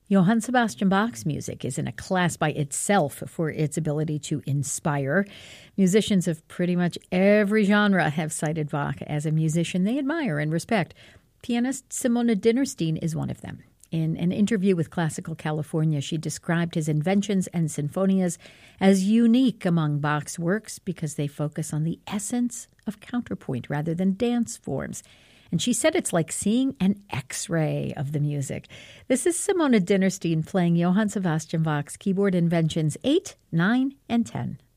Johann Sebastian Bach's music is in a class by itself for its ability to inspire. Musicians of pretty much every genre have cited Bach as a musician they admire and respect. Pianist Simone Dinnerstein is one of them. In an interview with Classical California, she described his inventions and sinfonias as unique among Bach's works because they focus on the essence of counterpoint rather than dance forms. And she said it's like seeing an X-ray of the music. This is Simone Dinnerstein playing Johann Sebastian Bach's Keyboard Inventions 8, 9, and 10.